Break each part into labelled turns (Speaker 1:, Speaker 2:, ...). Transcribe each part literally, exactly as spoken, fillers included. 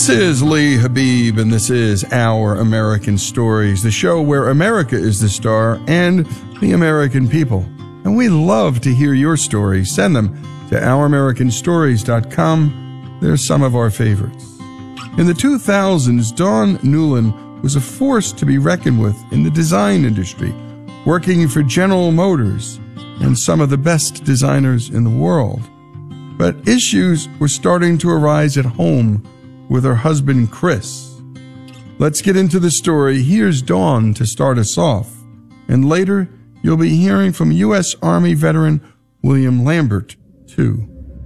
Speaker 1: This is Lee Habib, and this is Our American Stories, the show where America is the star and the American people. And we love to hear your stories. Send them to our american stories dot com. They're some of our favorites. In the two thousands, Dawn Newland was a force to be reckoned with in the design industry, working for General Motors and some of the best designers in the world. But issues were starting to arise at home with her husband, Chris. Let's get into the story. Here's Dawn to start us off. And later, you'll be hearing from U S Army veteran William Lambert, too.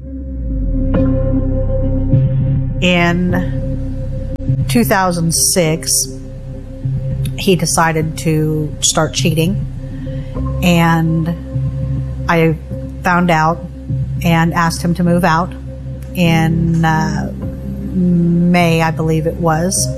Speaker 2: In two thousand six, he decided to start cheating. And I found out and asked him to move out in uh, May, I believe it was.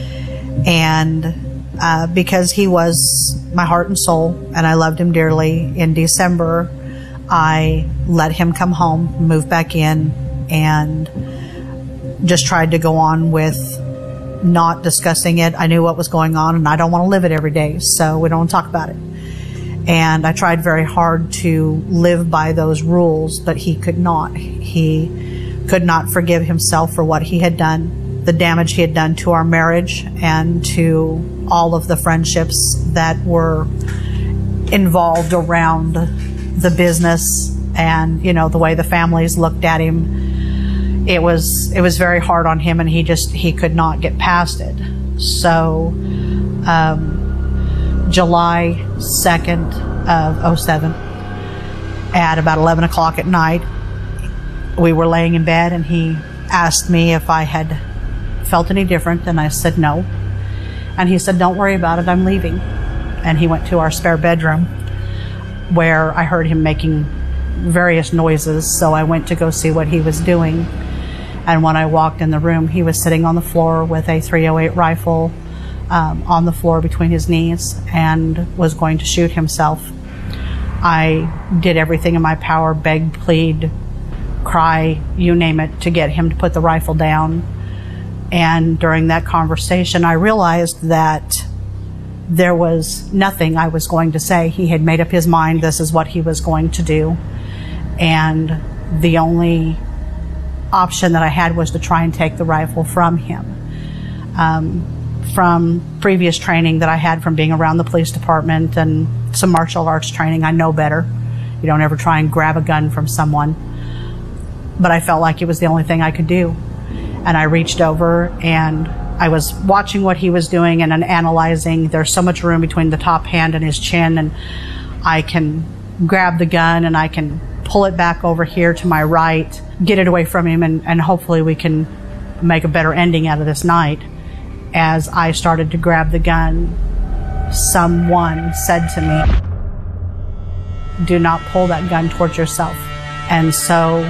Speaker 2: And uh, because he was my heart and soul and I loved him dearly, in December I let him come home, move back in, and just tried to go on with not discussing it. I knew what was going on and I don't want to live it every day, so we don't want to talk about it. And I tried very hard to live by those rules, but he could not. He could not forgive himself for what he had done, the damage he had done to our marriage and to all of the friendships that were involved around the business and, you know, the way the families looked at him. It was, it was very hard on him, and he just, he could not get past it. So, um, July second of oh seven, at about eleven o'clock at night, we were laying in bed and he asked me if I had felt any different, and I said no. And he said, "Don't worry about it, I'm leaving." And he went to our spare bedroom where I heard him making various noises, so I went to go see what he was doing. And when I walked in the room, he was sitting on the floor with a three oh eight rifle um, on the floor between his knees and was going to shoot himself. I did everything in my power, beg, plead, cry, you name it, to get him to put the rifle down. And during that conversation, I realized that there was nothing I was going to say. He had made up his mind, this is what he was going to do. And the only option that I had was to try and take the rifle from him. Um, from previous training that I had from being around the police department and some martial arts training, I know better. You don't ever try and grab a gun from someone. But I felt like it was the only thing I could do. And I reached over and I was watching what he was doing and analyzing. There's so much room between the top hand and his chin, and I can grab the gun and I can pull it back over here to my right, get it away from him, and, and hopefully we can make a better ending out of this night. As I started to grab the gun, someone said to me, "Do not pull that gun towards yourself." And so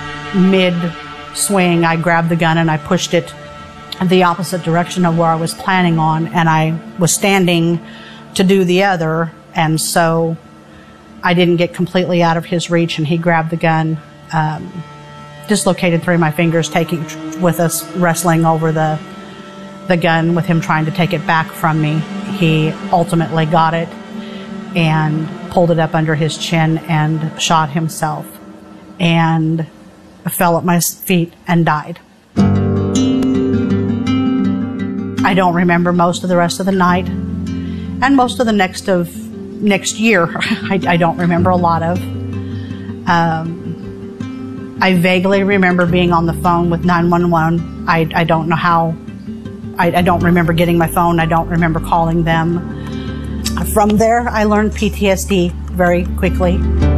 Speaker 2: mid-swing, I grabbed the gun and I pushed it the opposite direction of where I was planning on, and I was standing to do the other, and so I didn't get completely out of his reach, and he grabbed the gun, um, dislocated three of my fingers, taking with us wrestling over the the gun with him trying to take it back from me. He ultimately got it and pulled it up under his chin and shot himself and fell at my feet and died. I don't remember most of the rest of the night, and most of the next of next year I, I don't remember a lot of. Um, I vaguely remember being on the phone with nine one one. I, I don't know how. I, I don't remember getting my phone. I don't remember calling them. From there, I learned P T S D very quickly.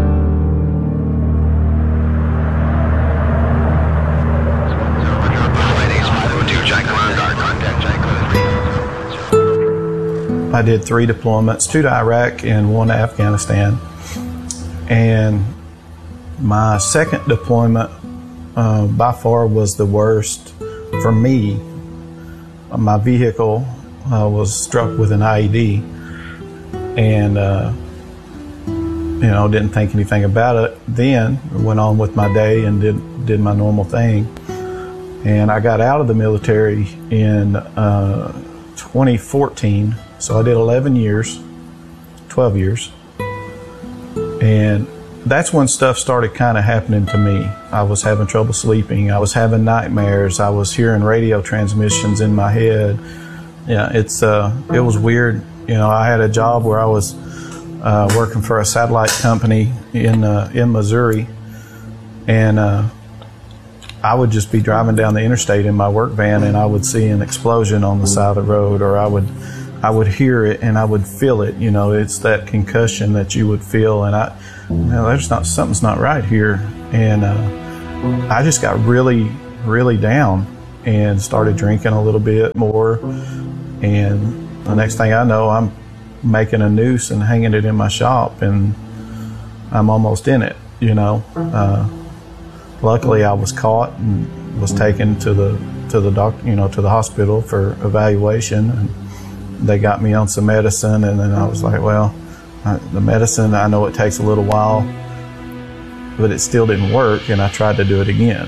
Speaker 3: I did three deployments, two to Iraq and one to Afghanistan. And my second deployment uh, by far was the worst for me. My vehicle uh, was struck with an I E D, and uh, you know, didn't think anything about it then. Went on with my day and did did my normal thing. And I got out of the military in uh, twenty fourteen, so I did eleven years, twelve years. And that's when stuff started kind of happening to me. I was having trouble sleeping. I was having nightmares. I was hearing radio transmissions in my head. Yeah, it's uh, it was weird. You know, I had a job where I was uh, working for a satellite company in uh, in Missouri, and uh, I would just be driving down the interstate in my work van, and I would see an explosion on the side of the road, or I would I would hear it and I would feel it. You know, it's that concussion that you would feel, and I, you know, there's not something's not right here, and uh, I just got really, really down and started drinking a little bit more, and the next thing I know, I'm making a noose and hanging it in my shop, and I'm almost in it. You know. Uh, Luckily, I was caught and was taken to the to the doc, you know, to the hospital for evaluation, and they got me on some medicine. And then I was like, well, I, the medicine, I know it takes a little while, but it still didn't work, and I tried to do it again.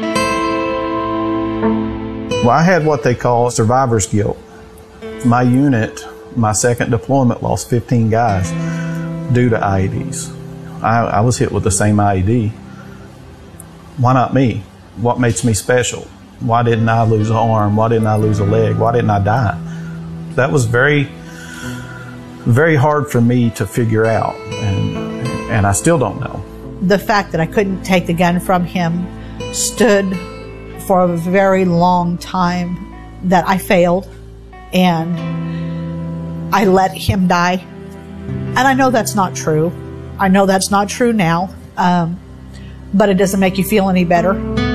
Speaker 3: Well, I had what they call survivor's guilt. My unit, my second deployment, lost fifteen guys due to I E Ds. I, I was hit with the same I E D. Why not me? What makes me special? Why didn't I lose an arm? Why didn't I lose a leg? Why didn't I die? That was very, very hard for me to figure out, and, and I still don't know.
Speaker 2: The fact that I couldn't take the gun from him stood for a very long time that I failed, and I let him die. And I know that's not true. I know that's not true now. Um, but it doesn't make you feel any better.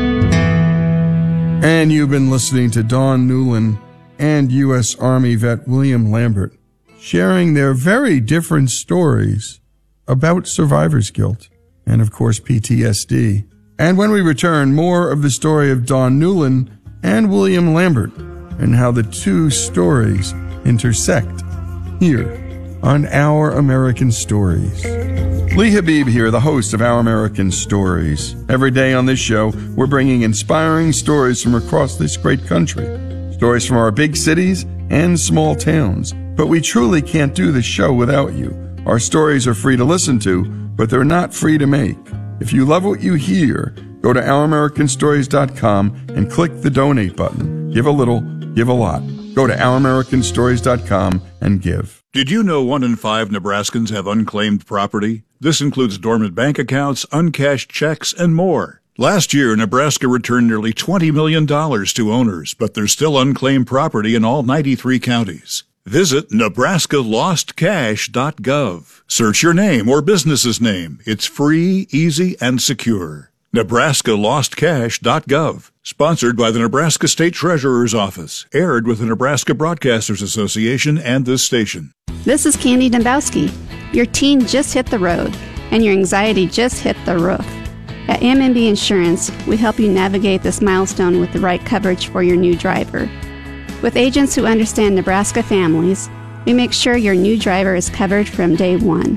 Speaker 1: And you've been listening to Dawn Newland and U S Army vet William Lambert sharing their very different stories about survivor's guilt and, of course, P T S D. And when we return, more of the story of Dawn Newland and William Lambert and how the two stories intersect here on Our American Stories. Lee Habib here, the host of Our American Stories. Every day on this show, we're bringing inspiring stories from across this great country. Stories from our big cities and small towns. But we truly can't do this show without you. Our stories are free to listen to, but they're not free to make. If you love what you hear, go to our american stories dot com and click the donate button. Give a little, give a lot. Go to our american stories dot com and give.
Speaker 4: Did you know one in five Nebraskans have unclaimed property? This includes dormant bank accounts, uncashed checks, and more. Last year, Nebraska returned nearly twenty million dollars to owners, but there's still unclaimed property in all ninety-three counties. Visit nebraska lost cash dot gov. Search your name or business's name. It's free, easy, and secure. nebraska lost cash dot gov. Sponsored by the Nebraska State Treasurer's Office. Aired with the Nebraska Broadcasters Association and this station.
Speaker 5: This is Candy Dembowski. Your teen just hit the road, and your anxiety just hit the roof. At M and B Insurance, we help you navigate this milestone with the right coverage for your new driver. With agents who understand Nebraska families, we make sure your new driver is covered from day one.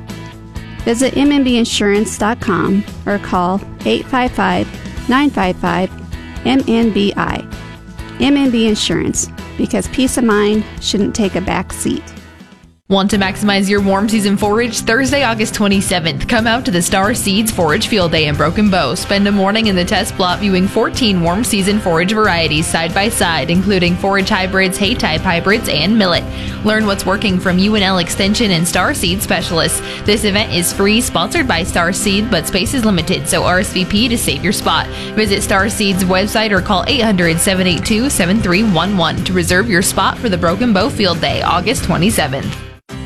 Speaker 5: Visit m n b insurance dot com or call eight five five, nine five five, M N B I. M N B Insurance, because peace of mind shouldn't take a back seat.
Speaker 6: Want to maximize your warm season forage? Thursday, August twenty-seventh, come out to the Star Seeds Forage Field Day in Broken Bow. Spend a morning in the test plot viewing fourteen warm season forage varieties side by side, including forage hybrids, hay type hybrids, and millet. Learn what's working from U N L Extension and Star Seed specialists. This event is free, sponsored by Star Seed, but space is limited, so R S V P to save your spot. Visit Star Seed's website or call eight hundred, seven eight two, seven three one one to reserve your spot for the Broken Bow Field Day, August twenty-seventh.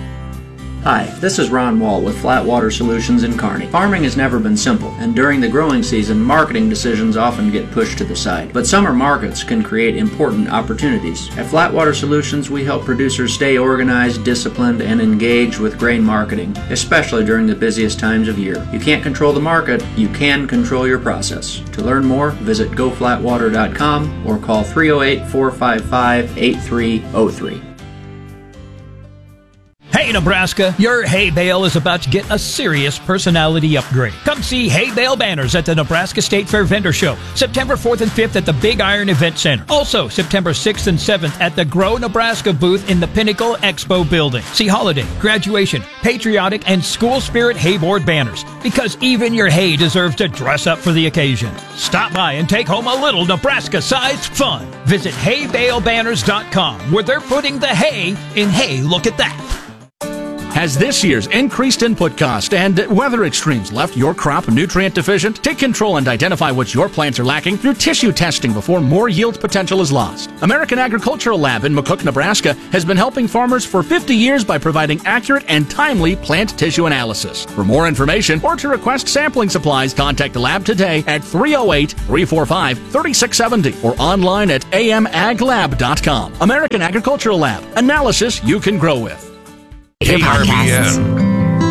Speaker 7: Hi, this is Ron Wall with Flatwater Solutions in Kearney. Farming has never been simple, and during the growing season, marketing decisions often get pushed to the side. But summer markets can create important opportunities. At Flatwater Solutions, we help producers stay organized, disciplined, and engaged with grain marketing, especially during the busiest times of year. You can't control the market, you can control your process. To learn more, visit go flatwater dot com or call three oh eight, four five five, eight three oh three.
Speaker 8: Hey, Hey, Nebraska, your hay bale is about to get a serious personality upgrade. Come see hay bale banners at the Nebraska State Fair Vendor Show, September fourth and fifth at the Big Iron Event Center. Also, September sixth and seventh at the Grow Nebraska booth in the Pinnacle Expo building. See holiday, graduation, patriotic, and school spirit hayboard banners, because even your hay deserves to dress up for the occasion. Stop by and take home a little Nebraska-sized fun. Visit hay bale banners dot com, where they're putting the hay in Hey, Look at That.
Speaker 9: Has this year's increased input cost and weather extremes left your crop nutrient deficient? Take control and identify what your plants are lacking through tissue testing before more yield potential is lost. American Agricultural Lab in McCook, Nebraska has been helping farmers for fifty years by providing accurate and timely plant tissue analysis. For more information or to request sampling supplies, contact the lab today at three oh eight, three four five, three six seven oh or online at a m ag lab dot com. American Agricultural Lab. Analysis you can grow with.
Speaker 10: K R B N.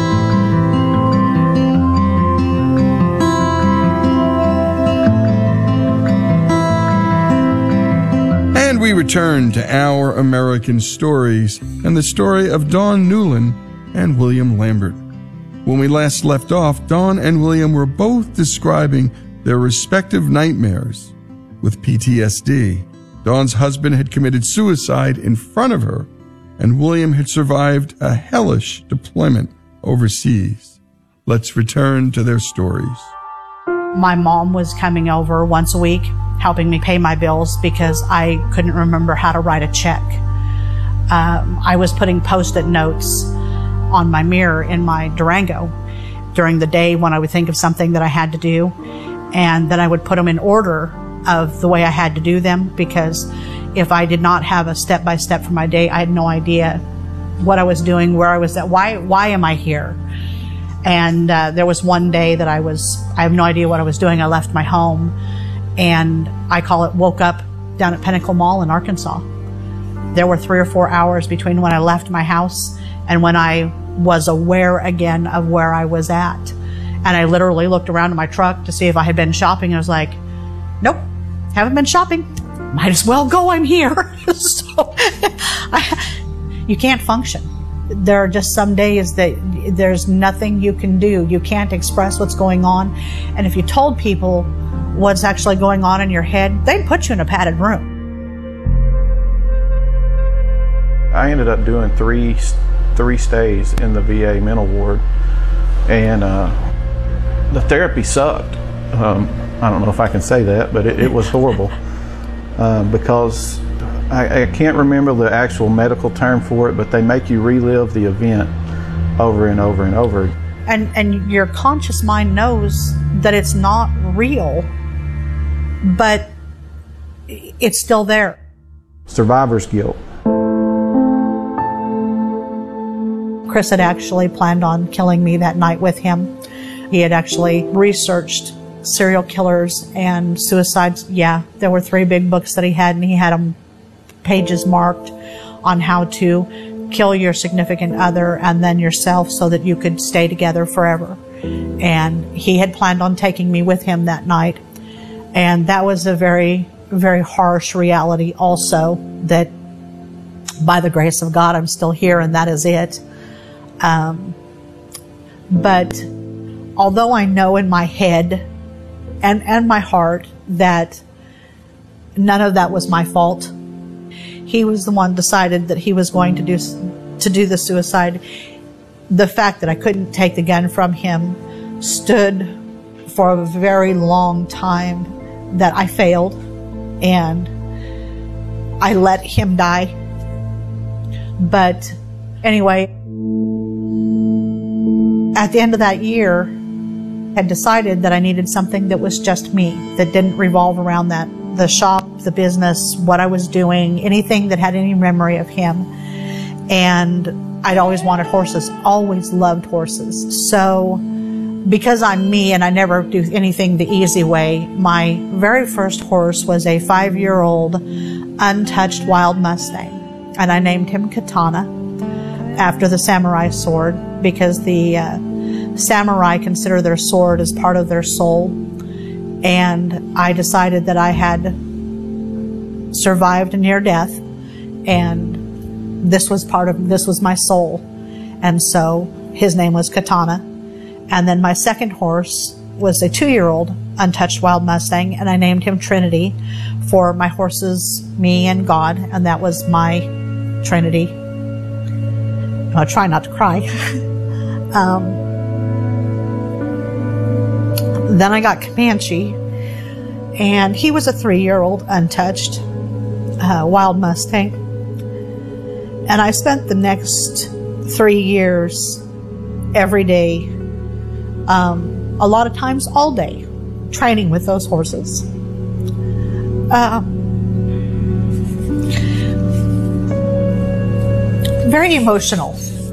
Speaker 1: And we return to Our American Stories and the story of Dawn Newland and William Lambert. When we last left off, Dawn and William were both describing their respective nightmares with P T S D. Dawn's husband had committed suicide in front of her, and William had survived a hellish deployment overseas. Let's return to their stories.
Speaker 2: My mom was coming over once a week, helping me pay my bills because I couldn't remember how to write a check. Um, I was putting Post-it notes on my mirror in my Durango during the day when I would think of something that I had to do, and then I would put them in order of the way I had to do them, because if I did not have a step-by-step for my day, I had no idea what I was doing, where I was at, why why am I here? And uh, there was one day that I was, I have no idea what I was doing. I left my home, and I call it woke up down at Pinnacle Mall in Arkansas. There were three or four hours between when I left my house and when I was aware again of where I was at. And I literally looked around in my truck to see if I had been shopping. I was like, nope, haven't been shopping. Might as well go, I'm here. So I, you can't function. There are just some days that there's nothing you can do. You can't express what's going on. And if you told people what's actually going on in your head, they'd put you in a padded room.
Speaker 3: I ended up doing three three stays in the V A mental ward, and uh, the therapy sucked. Um, I don't know if I can say that, but it, it was horrible uh, because I, I can't remember the actual medical term for it, but they make you relive the event over and over and over.
Speaker 2: And and your conscious mind knows that it's not real, but it's still there.
Speaker 3: Survivor's guilt.
Speaker 2: Chris had actually planned on killing me that night with him. He had actually researched serial killers and suicides. Yeah, there were three big books that he had, and he had them pages marked on how to kill your significant other and then yourself so that you could stay together forever. And he had planned on taking me with him that night. And that was a very, very harsh reality also, that by the grace of God, I'm still here, and that is it. Um, but although I know in my head and, and my heart that none of that was my fault, he was the one decided that he was going to do, to do the suicide. The fact that I couldn't take the gun from him stood for a very long time that I failed and I let him die. But anyway, at the end of that year, I had decided that I needed something that was just me, that didn't revolve around that, the shop, the business, what I was doing, anything that had any memory of him. And I'd always wanted horses, always loved horses. So because I'm me and I never do anything the easy way, my very first horse was a five-year-old untouched wild Mustang. And I named him Katana after the samurai sword, because the uh, samurai consider their sword as part of their soul. And I decided that I had survived near death, and this was part of, this was my soul. And so his name was Katana. And then my second horse was a two-year-old untouched wild Mustang, and I named him Trinity for my horses, me and God, and that was my Trinity. I'll try not to cry. um, then I got Comanche, and he was a three-year-old untouched uh, wild Mustang. And I spent the next three years every day, um, a lot of times all day, training with those horses. Um, very emotional.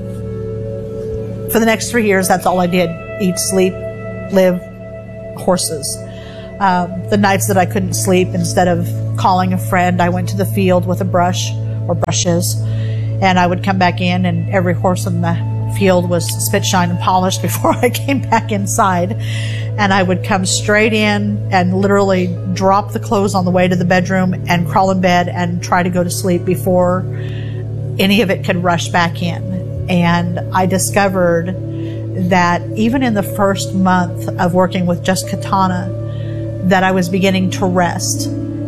Speaker 2: For the next three years, that's all I did. Eat, sleep, live, horses. Um, the nights that I couldn't sleep, instead of calling a friend, I went to the field with a brush or brushes, and I would come back in, and every horse in the field was spit, shine, and polished before I came back inside. And I would come straight in and literally drop the clothes on the way to the bedroom and crawl in bed and try to go to sleep before any of it could rush back in. And I discovered that even in the first month of working with just Katana, that I was beginning to rest,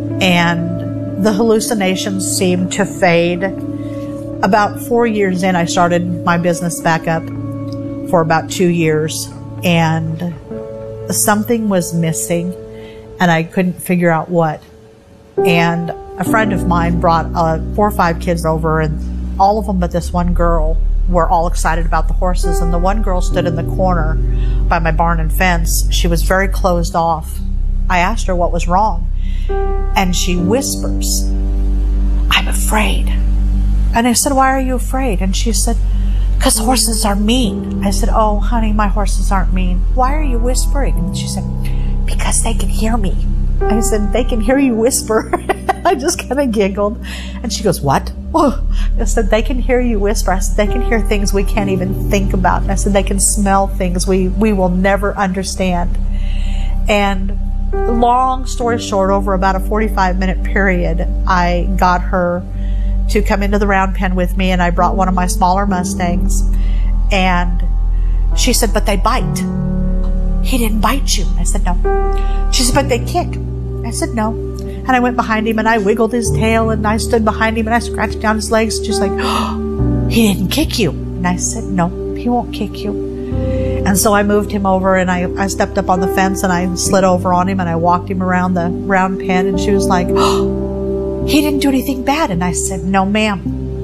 Speaker 2: and the hallucinations seemed to fade. About four years in, I started my business back up for about two years, and something was missing, and I couldn't figure out what. And a friend of mine brought uh, four or five kids over, and all of them but this one girl were all excited about the horses. And the one girl stood in the corner by my barn and fence. She was very closed off. I asked her what was wrong, and she whispers, "I'm afraid." And I said, "Why are you afraid?" And she said, "Because horses are mean." I said, "Oh, honey, my horses aren't mean. Why are you whispering?" And she said, "Because they can hear me." I said, "They can hear you whisper?" I just kind of giggled. And she goes, "What?" I said, "They can hear you whisper." I said, "They can hear things we can't even think about." And I said, "They can smell things we, we will never understand." And long story short, over about a forty-five minute period, I got her to come into the round pen with me, and I brought one of my smaller Mustangs, and she said, "But they bite." "He didn't bite you." I said, "No." She said, "But they kick." I said, "No." And I went behind him, and I wiggled his tail, and I stood behind him, and I scratched down his legs. She's like, "Oh, he didn't kick you." And I said, "No, he won't kick you." And so I moved him over, and I, I stepped up on the fence, and I slid over on him, and I walked him around the round pen, and she was like, "Oh, he didn't do anything bad." And I said, "No, ma'am."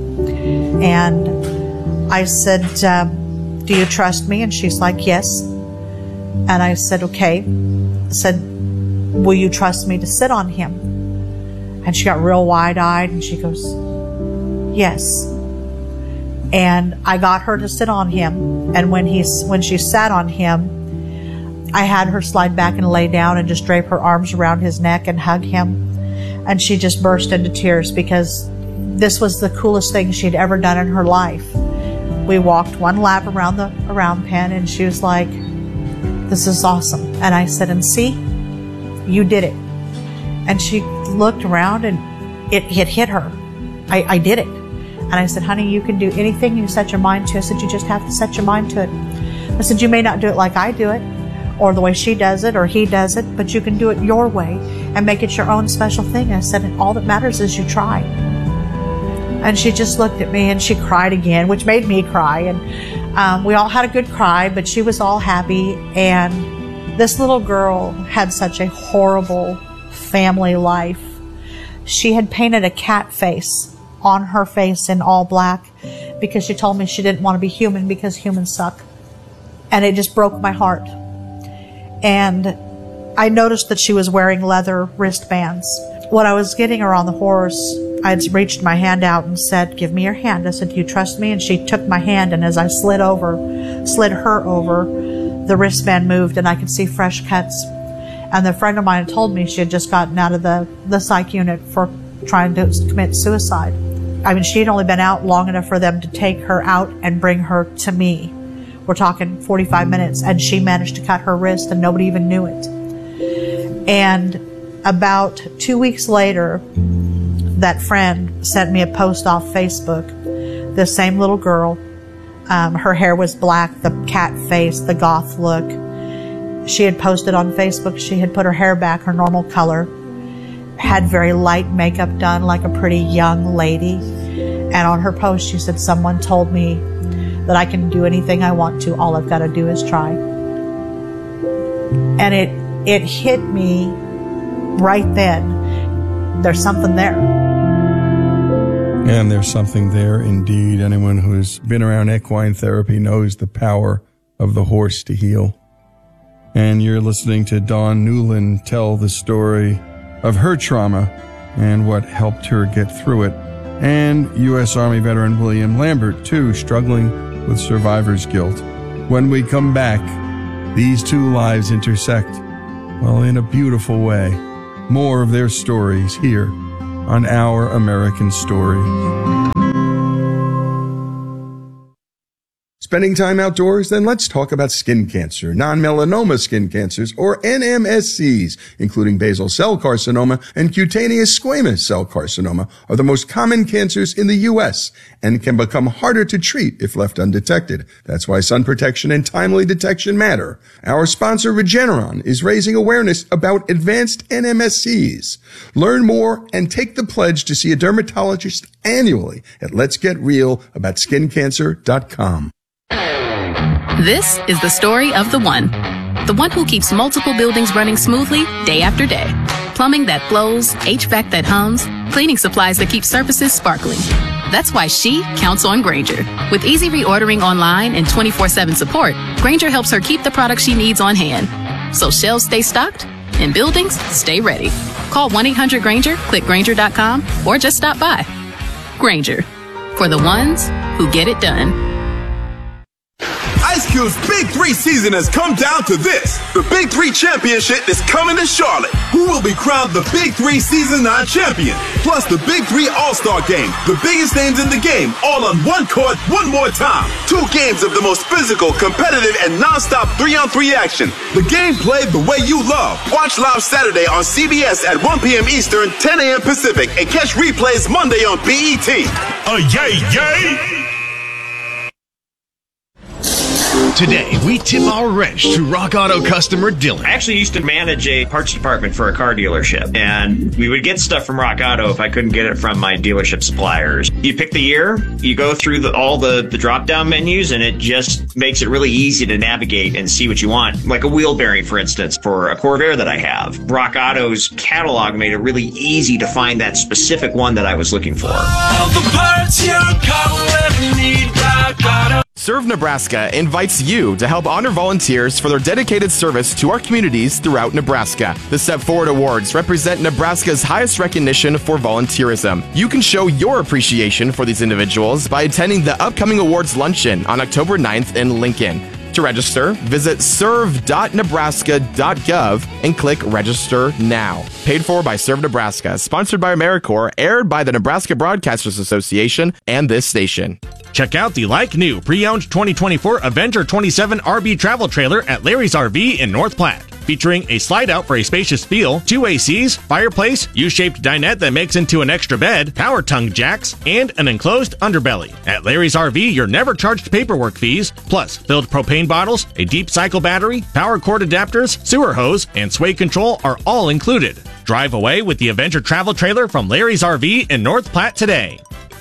Speaker 2: And I said, um, "Do you trust me?" And she's like, "Yes." And I said, "Okay." I said, "Will you trust me to sit on him?" And she got real wide-eyed, and she goes, "Yes." And I got her to sit on him, and when he when she sat on him, I had her slide back and lay down and just drape her arms around his neck and hug him. And she just burst into tears because this was the coolest thing she'd ever done in her life. We walked one lap around the around pen, and she was like, "This is awesome." And I said, "And see, you did it." And she looked around, and it, it hit her. I, I did it. And I said, "Honey, you can do anything you set your mind to." I said, "You just have to set your mind to it." I said, "You may not do it like I do it, or the way she does it, or he does it, but you can do it your way and make it your own special thing." I said, "And all that matters is you try." And she just looked at me, and she cried again, which made me cry. And um, we all had a good cry, but she was all happy. And this little girl had such a horrible family life. She had painted a cat face on her face in all black because she told me she didn't want to be human because humans suck. And it just broke my heart. And I noticed that she was wearing leather wristbands. When I was getting her on the horse, I had reached my hand out and said, "Give me your hand." I said, "Do you trust me?" And she took my hand, and as I slid over, slid her over, the wristband moved, and I could see fresh cuts. And the friend of mine told me she had just gotten out of the, the psych unit for trying to commit suicide. I mean, she had only been out long enough for them to take her out and bring her to me. We're talking forty-five minutes, and she managed to cut her wrist, and nobody even knew it. And about two weeks later, that friend sent me a post off Facebook. This same little girl Um, her hair was black, the cat face, the goth look. She had posted on Facebook, she had put her hair back her normal color, had very light makeup done like a pretty young lady. And on her post, she said, someone told me that I can do anything I want to. All I've got to do is try. And it, it hit me right then. There's something there.
Speaker 1: And there's something there indeed. Anyone who's been around equine therapy knows the power of the horse to heal. And you're listening to Dawn Newland tell the story of her trauma and what helped her get through it. And U S Army veteran William Lambert, too, struggling with survivor's guilt. When we come back, these two lives intersect, well, in a beautiful way. More of their stories here on Our American Stories. Spending time outdoors? Then let's talk about skin cancer, non-melanoma skin cancers, or N M S Cs, including basal cell carcinoma and cutaneous squamous cell carcinoma, are the most common cancers in the U S and can become harder to treat if left undetected. That's why sun protection and timely detection matter. Our sponsor, Regeneron, is raising awareness about advanced N M S Cs. Learn more and take the pledge to see a dermatologist annually at lets get real about skin cancer dot com.
Speaker 11: This is the story of the one. The one who keeps multiple buildings running smoothly day after day. Plumbing that flows, H V A C that hums, cleaning supplies that keep surfaces sparkling. That's why she counts on Grainger. With easy reordering online and twenty-four seven support, Grainger helps her keep the products she needs on hand. So shelves stay stocked and buildings stay ready. Call one eight hundred Grainger, click Grainger dot com, or just stop by. Grainger, for the ones who get it done.
Speaker 12: Ice Cube's Big Three season has come down to this. The Big Three Championship is coming to Charlotte. Who will be crowned the Big Three Season nine champion? Plus the Big Three All-Star Game. The biggest names in the game, all on one court, one more time. Two games of the most physical, competitive, and non-stop three-on-three action. The game played the way you love. Watch live Saturday on C B S at one p.m. Eastern, ten a.m. Pacific, and catch replays Monday on B E T.
Speaker 13: Oh, yay, yay! Today, we tip our wrench to Rock Auto customer Dylan.
Speaker 14: I actually used to manage a parts department for a car dealership, and we would get stuff from Rock Auto if I couldn't get it from my dealership suppliers. You pick the year, you go through the, all the, the drop-down menus, and it just makes it really easy to navigate and see what you want. Like a wheel bearing, for instance, for a Corvair that I have. Rock Auto's catalog made it really easy to find that specific one that I was looking for.
Speaker 15: All the parts your car will ever need, Rock Auto.
Speaker 16: Serve Nebraska invites you to help honor volunteers for their dedicated service to our communities throughout Nebraska. The Step Forward Awards represent Nebraska's highest recognition for volunteerism. You can show your appreciation for these individuals by attending the upcoming awards luncheon on October ninth in Lincoln. To register, visit serve dot nebraska dot gov and click Register Now. Paid for by Serve Nebraska, sponsored by AmeriCorps, aired by the Nebraska Broadcasters Association and this station.
Speaker 9: Check out the like-new pre-owned twenty twenty-four Avenger twenty-seven R V travel trailer at Larry's R V in North Platte. Featuring a slide-out for a spacious feel, two A Cs, fireplace, U-shaped dinette that makes into an extra bed, power tongue jacks, and an enclosed underbelly. At Larry's R V, you're never charged paperwork fees, plus filled propane bottles, a deep cycle battery, power cord adapters, sewer hose, and sway control are all included. Drive away with the Avenger travel trailer from Larry's R V in North Platte today.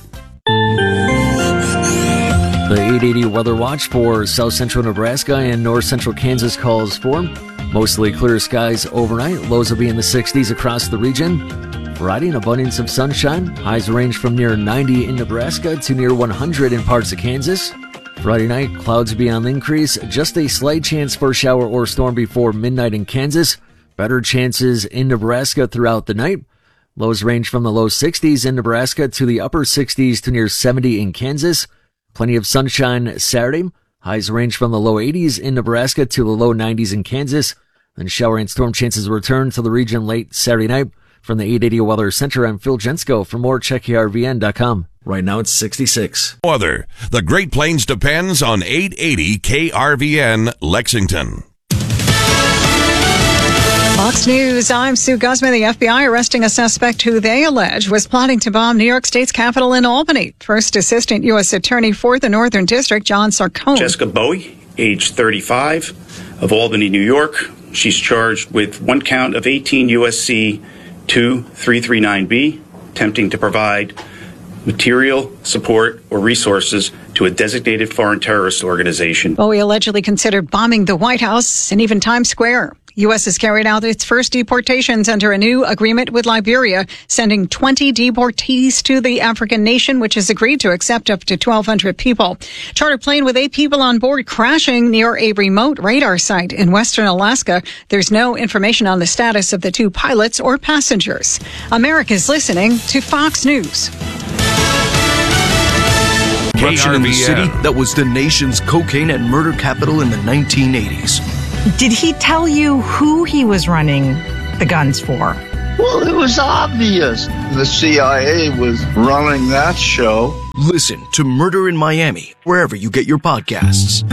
Speaker 17: The eight eighty Weather Watch for south central Nebraska and north central Kansas calls for mostly clear skies overnight. Lows will be in the sixties across the region. Friday, an abundance of sunshine. Highs range from near ninety in Nebraska to near one hundred in parts of Kansas. Friday night, clouds will be on the increase. Just a slight chance for a shower or storm before midnight in Kansas. Better chances in Nebraska throughout the night. Lows range from the low sixties in Nebraska to the upper sixties to near seventy in Kansas. Plenty of sunshine Saturday. Highs range from the low eighties in Nebraska to the low nineties in Kansas. Then shower and storm chances return to the region late Saturday night. From the eight eighty Weather Center, I'm Phil Jensko. For more, check K R V N dot com. Right now it's sixty-six.
Speaker 10: Weather. The Great Plains depends on eight eighty K R V N Lexington.
Speaker 18: Fox News, I'm Sue Guzman. The F B I arresting a suspect who they allege was plotting to bomb New York State's Capitol in Albany. First Assistant U S Attorney for the Northern District, John Sarcone.
Speaker 19: Jessica Bowie, age thirty-five, of Albany, New York. She's charged with one count of eighteen U S C two three three nine B, attempting to provide material, support, or resources to a designated foreign terrorist organization.
Speaker 18: Bowie allegedly considered bombing the White House and even Times Square. U S has carried out its first deportations under a new agreement with Liberia, sending twenty deportees to the African nation, which has agreed to accept up to twelve hundred people. Charter plane with eight people on board crashing near a remote radar site in western Alaska. There's no information on the status of the two pilots or passengers. America's listening to Fox News.
Speaker 13: Eruption in the city that was the nation's cocaine and murder capital in the nineteen eighties.
Speaker 20: Did he tell you who he was running the guns for?
Speaker 21: Well, it was obvious. The C I A was running that show.
Speaker 13: Listen to Murder in Miami, wherever you get your podcasts.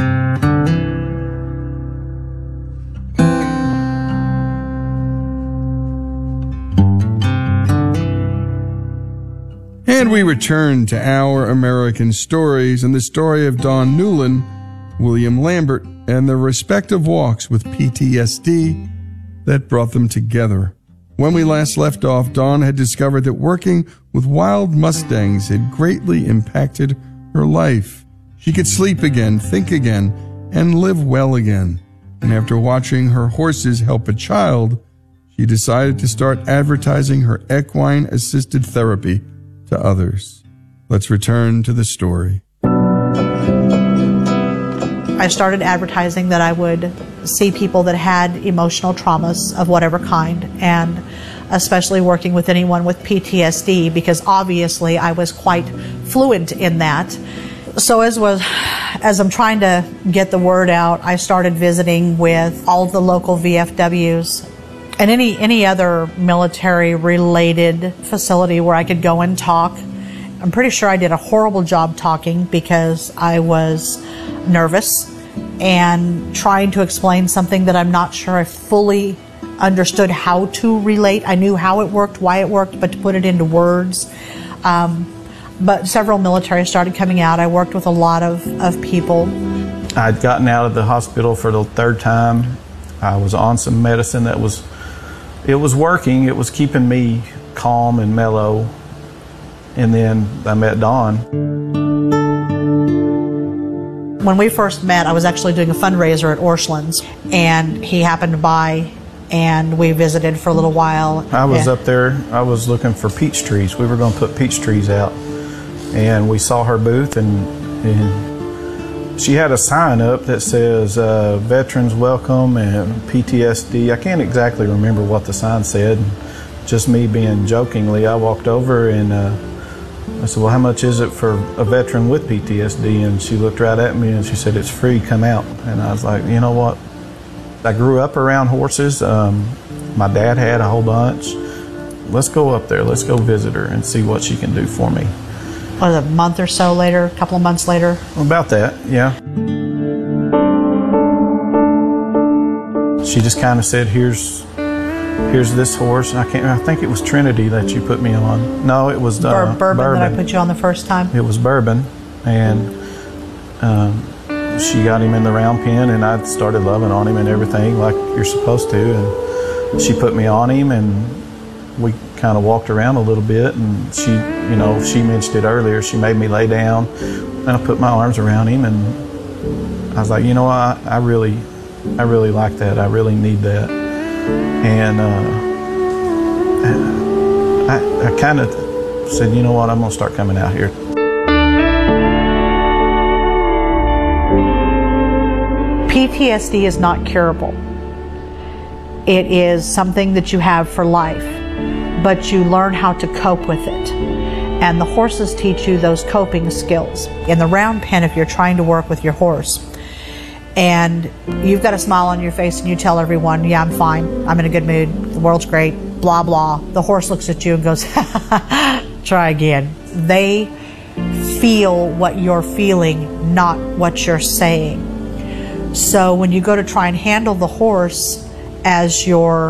Speaker 1: And we return to Our American Stories and the story of Dawn Newland, William Lambert, and their respective walks with P T S D that brought them together. When we last left off, Dawn had discovered that working with wild mustangs had greatly impacted her life. She could sleep again, think again, and live well again. And after watching her horses help a child, she decided to start advertising her equine-assisted therapy to others. Let's return to the story.
Speaker 2: I started advertising that I would see people that had emotional traumas of whatever kind, and especially working with anyone with P T S D, because obviously I was quite fluent in that. So as was, as I'm trying to get the word out, I started visiting with all of the local V F Ws and any any other military-related facility where I could go and talk. I'm pretty sure I did a horrible job talking because I was nervous and trying to explain something that I'm not sure I fully understood how to relate. I knew how it worked, why it worked, but to put it into words. Um, but several military started coming out. I worked with a lot of, of people.
Speaker 3: I'd gotten out of the hospital for the third time. I was on some medicine that was, it was working. It was keeping me calm and mellow. And then I met Dawn.
Speaker 2: When we first met, I was actually doing a fundraiser at Orscheln's, and he happened to by, and we visited for a little while.
Speaker 3: I was
Speaker 2: yeah.
Speaker 3: up there, I was looking for peach trees. We were going to put peach trees out, and we saw her booth, and, and she had a sign up that says, uh, Veterans Welcome and P T S D. I can't exactly remember what the sign said. Just me being jokingly, I walked over and uh, I said, well, how much is it for a veteran with P T S D? And she looked right at me and she said, it's free, come out. And I was like, you know what? I grew up around horses. Um, my dad had a whole bunch. Let's go up there. Let's go visit her and see what she can do for me.
Speaker 2: Was it a month or so later, a couple of months later?
Speaker 3: About that, yeah. She just kind of said, here's here's this horse. I can't. I think it was Trinity that you put me on. No, it was uh,
Speaker 2: Bur- bourbon,
Speaker 3: bourbon
Speaker 2: that I put you on the first time.
Speaker 3: It was Bourbon, and um, she got him in the round pen, and I started loving on him and everything like you're supposed to. And she put me on him, and we kind of walked around a little bit. And she, you know, she mentioned it earlier. She made me lay down, and I put my arms around him, and I was like, you know, I, I really, I really like that. I really need that. And uh, I, I kind of said, you know what, I'm going to start coming out here.
Speaker 2: P T S D is not curable. It is something that you have for life, but you learn how to cope with it. And the horses teach you those coping skills. In the round pen, if you're trying to work with your horse, and you've got a smile on your face and you tell everyone, yeah, I'm fine, I'm in a good mood, the world's great, blah, blah. The horse looks at you and goes, try again. They feel what you're feeling, not what you're saying. So when you go to try and handle the horse as you're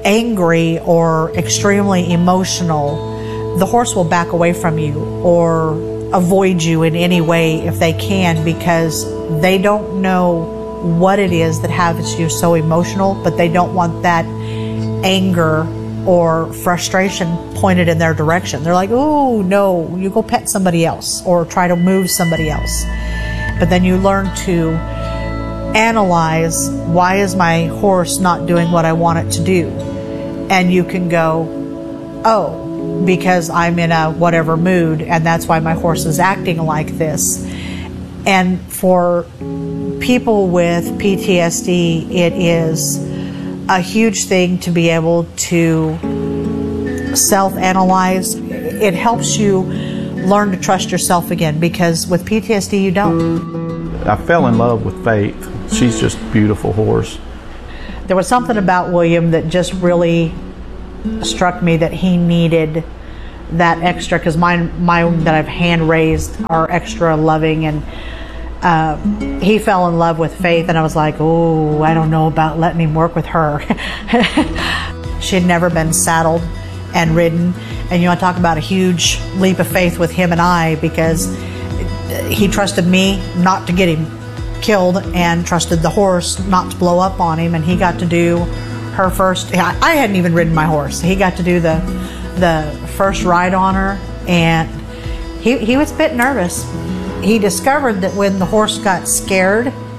Speaker 2: angry or extremely emotional, the horse will back away from you or avoid you in any way if they can, because they don't know what it is that has you so emotional, but they don't want that anger or frustration pointed in their direction. They're like, oh no, you go pet somebody else or try to move somebody else. But then you learn to analyze, why is my horse not doing what I want it to do? And you can go, oh, because I'm in a whatever mood, and that's why my horse is acting like this. And for people with P T S D, it is a huge thing to be able to self-analyze. It helps you learn to trust yourself again, because with P T S D you don't.
Speaker 3: I fell in love with Faith. She's just a beautiful horse.
Speaker 2: There was something about William that just really struck me, that he needed that extra, because mine, mine that I've hand raised are extra loving, and uh, he fell in love with Faith, and I was like, oh, I don't know about letting him work with her. She had never been saddled and ridden, and you want to talk about a huge leap of faith with him and I, because he trusted me not to get him killed and trusted the horse not to blow up on him, and he got to do her first. I hadn't even ridden my horse. He got to do the the first ride on her, and he, he was a bit nervous. He discovered that when the horse got scared,